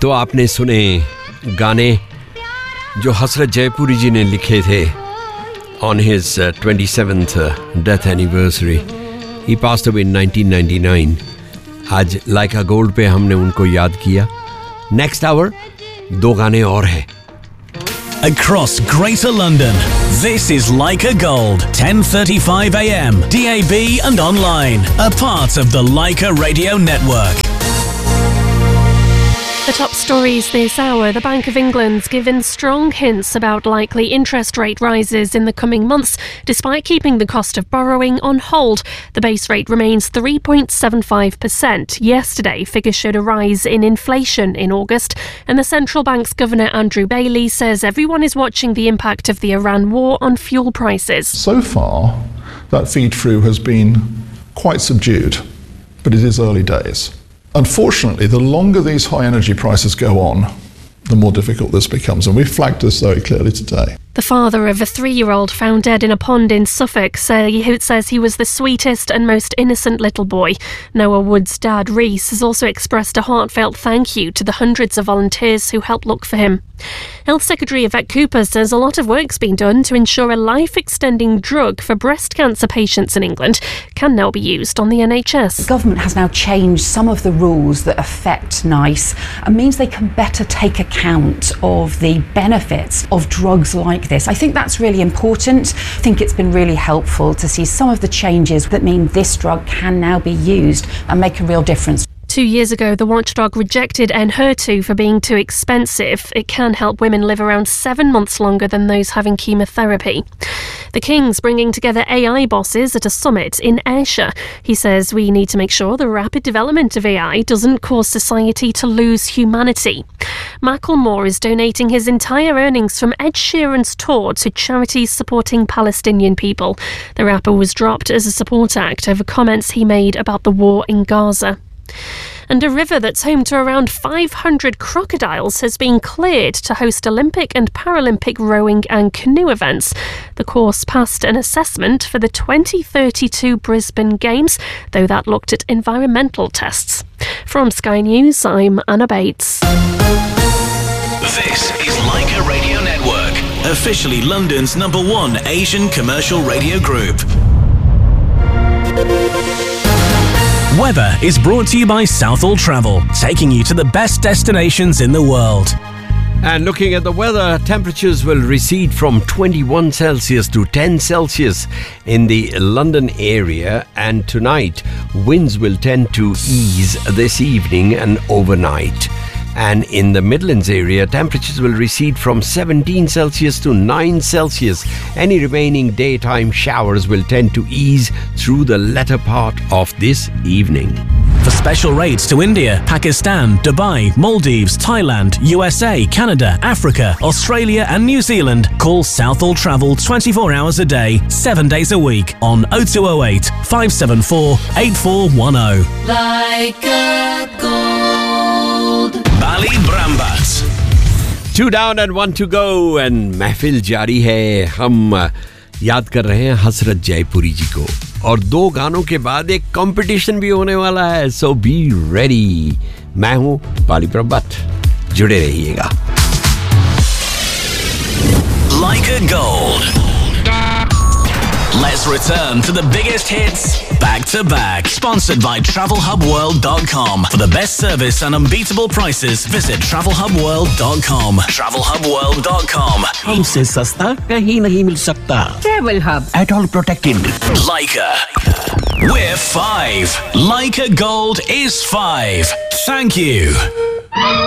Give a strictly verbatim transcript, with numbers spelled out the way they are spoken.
तो आपने सुने गाने जो हसरत जयपुरी जी ने लिखे थे on his uh, twenty-seventh uh, death anniversary. He passed away in nineteen ninety-nine. आज लाइका गोल्ड पे हमने उनको याद किया. Next hour दो गाने और हैं. Across Greater London, this is Leica Gold, ten thirty-five a m, D A B and online, a part of the Leica Radio Network. The top stories this hour. The Bank of England's given strong hints about likely interest rate rises in the coming months, despite keeping the cost of borrowing on hold. The base rate remains three point seven five percent. Yesterday, figures showed a rise in inflation in August, and the central bank's governor Andrew Bailey says everyone is watching the impact of the Iran war on fuel prices. So far, that feed-through has been quite subdued, but it is early days. Unfortunately, the longer these high energy prices go on, the more difficult this becomes, and we flagged this very clearly today. The father of a three-year-old found dead in a pond in Suffolk say, says he was the sweetest and most innocent little boy. Noah Wood's dad, Reese, has also expressed a heartfelt thank you to the hundreds of volunteers who helped look for him. Health Secretary Yvette Cooper says a lot of work's been done to ensure a life-extending drug for breast cancer patients in England can now be used on the N H S. The government has now changed some of the rules that affect NICE and means they can better take account of the benefits of drugs like this. I think that's really important. I think it's been really helpful to see some of the changes that mean this drug can now be used and make a real difference. Two years ago, the watchdog rejected Enhertu for being too expensive. It can help women live around seven months longer than those having chemotherapy. The King's bringing together A I bosses at a summit in Ayrshire. He says we need to make sure the rapid development of A I doesn't cause society to lose humanity. Macklemore is donating his entire earnings from Ed Sheeran's tour to charities supporting Palestinian people. The rapper was dropped as a support act over comments he made about the war in Gaza. And a river that's home to around five hundred crocodiles has been cleared to host Olympic and Paralympic rowing and canoe events. The course passed an assessment for the twenty thirty-two Brisbane Games, though that looked at environmental tests. From Sky News, I'm Anna Bates. This is Leica Radio Network, officially London's number one Asian commercial radio group. Weather is brought to you by Southall Travel, taking you to the best destinations in the world. And looking at the weather, temperatures will recede from twenty-one Celsius to ten Celsius in the London area, and tonight winds will tend to ease this evening and overnight. And in the Midlands area, temperatures will recede from seventeen Celsius to nine Celsius. Any remaining daytime showers will tend to ease through the latter part of this evening. For special rates to India, Pakistan, Dubai, Maldives, Thailand, U S A, Canada, Africa, Australia and New Zealand, call Southall Travel twenty-four hours a day, seven days a week on oh two oh eight, five seven four, eight four one oh. Leica Gold. Bali Brambat. Two down and one to go, and महफिल जारी है. हम याद कर रहे हैं हसरत जयपुरी जी को, और दो गानों के बाद एक कंपटीशन भी होने वाला है. सो बी रेडी. मैं हूं बाली प्रभात, जुड़े रहिएगा. Leica Gold. Let's return to the biggest hits back to back. Sponsored by travel hub world dot com. For the best service and unbeatable prices, visit travel hub world dot com. travel hub world dot com. हमसे सस्ता कहीं नहीं मिल सकता. Travel Hub. At all protected. Leica. We're five. Leica Gold is five. Thank you.